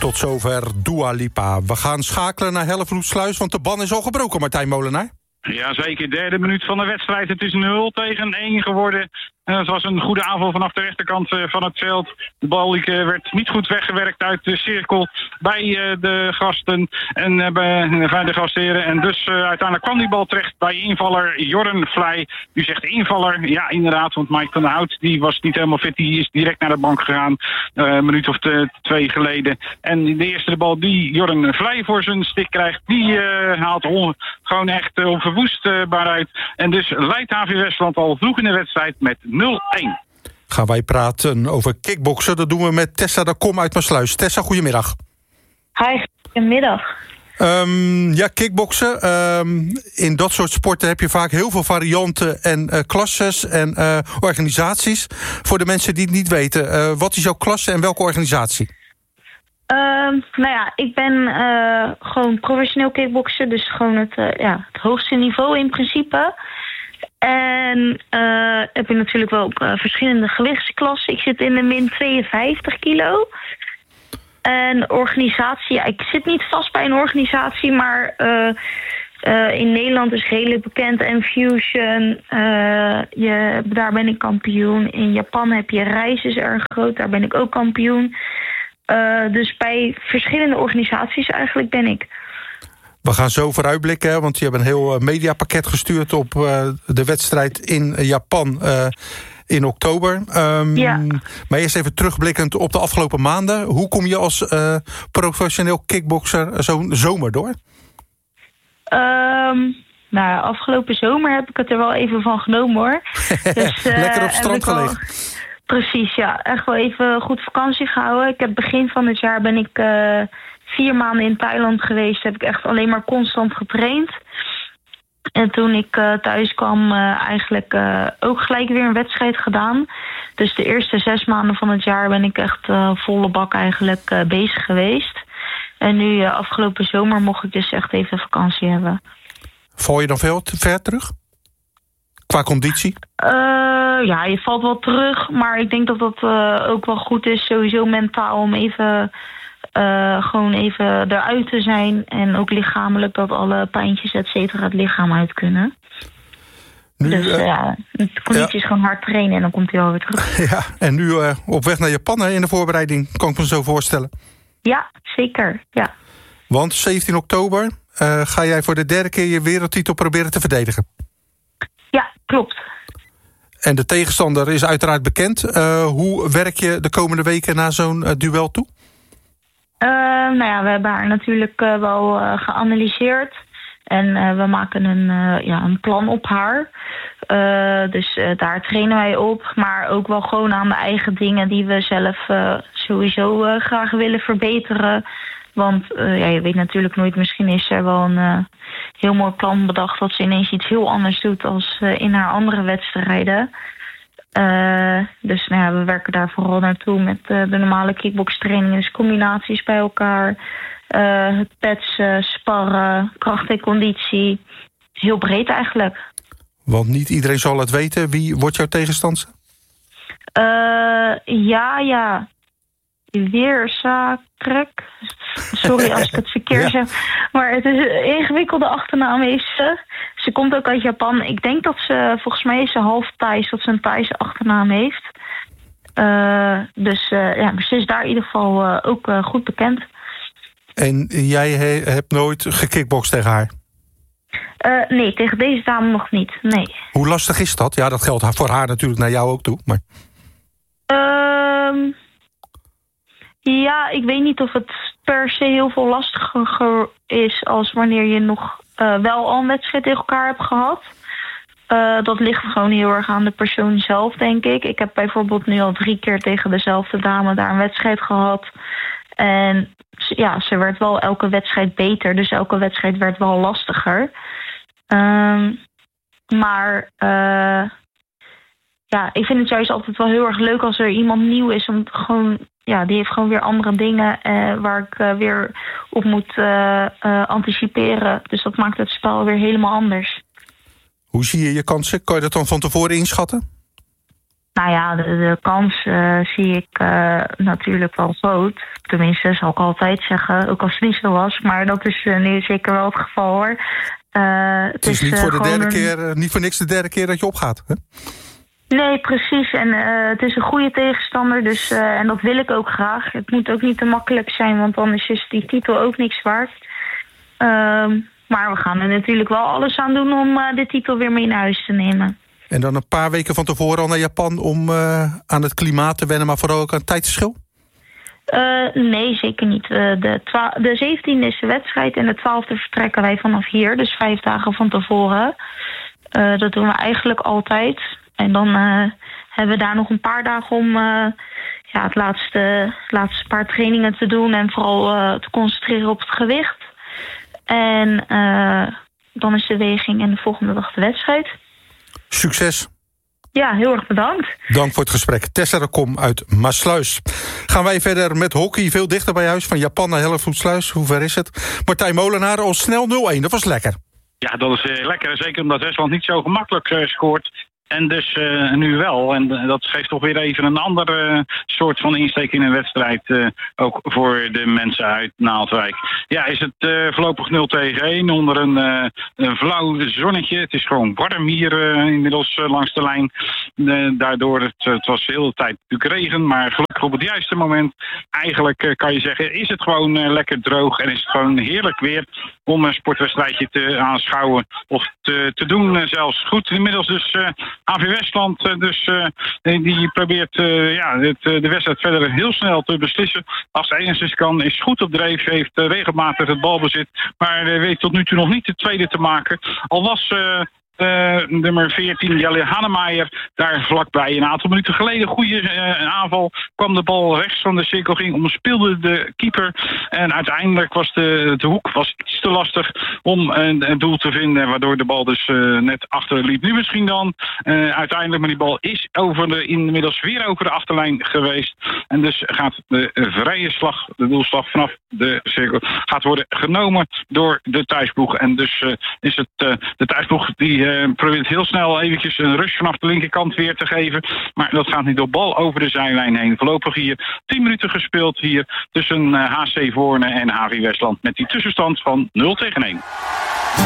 tot zover Dua Lipa. We gaan schakelen naar Hellevoetsluis, want de ban is al gebroken, Martijn Molenaar. Jazeker, derde minuut van de wedstrijd. Het is 0-1 geworden. Het was een goede aanval vanaf de rechterkant van het veld. De bal werd niet goed weggewerkt uit de cirkel bij de gasten en bij de gastheren. En dus uiteindelijk kwam die bal terecht bij invaller Jorren Vlei. U zegt invaller, ja inderdaad, want Mike van der Hout die was niet helemaal fit. Die is direct naar de bank gegaan, een minuut of 2 geleden. En de eerste bal die Jorren Vlei voor zijn stick krijgt, die haalt gewoon echt onverwoestbaar uit. En dus leidt HV Westland al vroeg in de wedstrijd met 0-1. Gaan wij praten over kickboksen. Dat doen we met Tessa de Kom uit Maassluis. Tessa, goedemiddag. Hi, goedemiddag. Ja, kickboksen. In dat soort sporten heb je vaak heel veel varianten en klasses en organisaties. Voor de mensen die het niet weten, wat is jouw klasse en welke organisatie? Nou ja, ik ben gewoon professioneel kickbokser, dus gewoon het hoogste niveau in principe. En heb je natuurlijk wel ook verschillende gewichtsklassen. Ik zit in de min 52 kilo. En organisatie, ja, ik zit niet vast bij een organisatie, maar in Nederland is redelijk bekend Enfusion. Daar ben ik kampioen. In Japan heb je Reis is erg groot, daar ben ik ook kampioen. Dus bij verschillende organisaties eigenlijk ben ik. We gaan zo vooruitblikken, hè, want je hebt een heel mediapakket gestuurd op de wedstrijd in Japan in oktober. Ja. Maar eerst even terugblikkend op de afgelopen maanden. Hoe kom je als professioneel kickbokser zo'n zomer door? Nou, afgelopen zomer heb ik het er wel even van genomen, hoor. Dus, lekker op strand gelegen. Precies, ja. Echt wel even goed vakantie gehouden. Ik heb begin van het jaar ben ik 4 maanden in Thailand geweest. Heb ik echt alleen maar constant getraind. En toen ik thuis kwam, eigenlijk ook gelijk weer een wedstrijd gedaan. Dus de eerste 6 maanden van het jaar ben ik echt volle bak eigenlijk bezig geweest. En nu afgelopen zomer mocht ik dus echt even vakantie hebben. Val je dan veel ver terug? Qua conditie? Ja, je valt wel terug. Maar ik denk dat dat ook wel goed is, sowieso mentaal, om even gewoon even eruit te zijn. En ook lichamelijk, dat alle pijntjes et cetera het lichaam uit kunnen. Nu, dus de conditie is gewoon hard trainen en dan komt hij alweer terug. Ja, en nu op weg naar Japan in de voorbereiding, kan ik me zo voorstellen. Ja, zeker, ja. Want 17 oktober ga jij voor de 3e keer je wereldtitel proberen te verdedigen. Ja, klopt. En de tegenstander is uiteraard bekend. Hoe werk je de komende weken naar zo'n duel toe? Nou ja, we hebben haar natuurlijk wel geanalyseerd. En we maken een plan op haar. Dus daar trainen wij op. Maar ook wel gewoon aan de eigen dingen die we zelf sowieso graag willen verbeteren. Want je weet natuurlijk nooit, misschien is er wel een heel mooi plan bedacht dat ze ineens iets heel anders doet als in haar andere wedstrijden. Dus we werken daar vooral naartoe met de normale kickbokstrainingen, dus combinaties bij elkaar, het petsen, sparren, kracht en conditie. Heel breed eigenlijk. Want niet iedereen zal het weten. Wie wordt jouw tegenstander? Ja. Weerzakrek. Sorry als ik het verkeerd zeg. Maar het is een ingewikkelde achternaam is ze. Ze komt ook uit Japan. Ik denk dat ze, volgens mij is ze half Thais, dat ze een Thaise achternaam heeft. Maar ze is daar in ieder geval ook goed bekend. En jij hebt nooit gekickbokst tegen haar? Nee, tegen deze dame nog niet, nee. Hoe lastig is dat? Ja, dat geldt voor haar natuurlijk, naar jou ook toe. Maar... Ja, ik weet niet of het per se heel veel lastiger is als wanneer je nog wel al een wedstrijd tegen elkaar hebt gehad. Dat ligt gewoon heel erg aan de persoon zelf, denk ik. Ik heb bijvoorbeeld nu al 3 keer tegen dezelfde dame daar een wedstrijd gehad. En ja, ze werd wel elke wedstrijd beter, dus elke wedstrijd werd wel lastiger. Ik vind het juist altijd wel heel erg leuk als er iemand nieuw is, om gewoon... Ja, die heeft gewoon weer andere dingen waar ik weer op moet anticiperen. Dus dat maakt het spel weer helemaal anders. Hoe zie je je kansen? Kan je dat dan van tevoren inschatten? Nou ja, de kans zie ik natuurlijk wel groot. Tenminste, zal ik altijd zeggen, ook als het niet zo was. Maar dat is nu zeker wel het geval, hoor. Het is niet voor de derde keer, niet voor niks de derde keer dat je opgaat, hè? Nee, precies. En het is een goede tegenstander, dus en dat wil ik ook graag. Het moet ook niet te makkelijk zijn, want anders is die titel ook niks waard. Maar we gaan er natuurlijk wel alles aan doen om de titel weer mee naar huis te nemen. En dan een paar weken van tevoren al naar Japan om aan het klimaat te wennen, maar vooral ook aan het tijdverschil? Nee, zeker niet. De 17e is de wedstrijd en de 12e vertrekken wij vanaf hier. Dus 5 dagen van tevoren. Dat doen we eigenlijk altijd. En dan hebben we daar nog een paar dagen om het laatste paar trainingen te doen. En vooral te concentreren op het gewicht. En dan is de weging en de volgende dag de wedstrijd. Succes. Ja, heel erg bedankt. Dank voor het gesprek. Tessa de Kom uit Maassluis. Gaan wij verder met hockey, veel dichter bij huis. Van Japan naar Hellevoetsluis. Hoe ver is het? Martijn Molenaar, al snel 0-1. Dat was lekker. Ja, dat is lekker. Zeker omdat Westland niet zo gemakkelijk scoort. En dus nu wel. En dat geeft toch weer even een andere soort van insteek in een wedstrijd. Ook voor de mensen uit Naaldwijk. Ja, is het voorlopig 0-1 onder een flauw zonnetje. Het is gewoon warm hier inmiddels langs de lijn. Daardoor, het was de hele tijd natuurlijk regen. Maar gelukkig op het juiste moment. Eigenlijk kan je zeggen, is het gewoon lekker droog. En is het gewoon heerlijk weer om een sportwedstrijdje te aanschouwen. Of te doen zelfs. Goed, inmiddels dus... AV Westland, die probeert de wedstrijd verder heel snel te beslissen. Als het enigszins kan, is goed op dreef, heeft regelmatig het balbezit. Maar weet tot nu toe nog niet de tweede te maken. Al was... nummer 14, Jelle Hannemeijer, daar vlakbij. Een aantal minuten geleden, goede aanval. Kwam de bal rechts van de cirkel, ging omspeelde de keeper. En uiteindelijk was de hoek iets te lastig om een doel te vinden. Waardoor de bal dus net achter liep. Nu misschien dan uiteindelijk, maar die bal is inmiddels weer over de achterlijn geweest. En dus gaat de vrije slag, de doelslag vanaf de cirkel, gaat worden genomen door de thuisploeg. En dus is het de thuisploeg die probeert heel snel eventjes een rush vanaf de linkerkant weer te geven. Maar dat gaat niet door bal over de zijlijn heen. Voorlopig hier 10 minuten gespeeld hier tussen HC Voorne en HV Westland. Met die tussenstand van 0-1.